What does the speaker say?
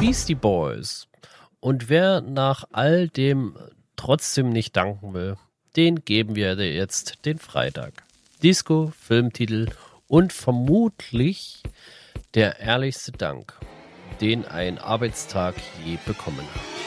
Beastie Boys. Und wer nach all dem trotzdem nicht danken will, den geben wir jetzt den Freitag. Disco, Filmtitel und vermutlich der ehrlichste Dank, den ein Arbeitstag je bekommen hat.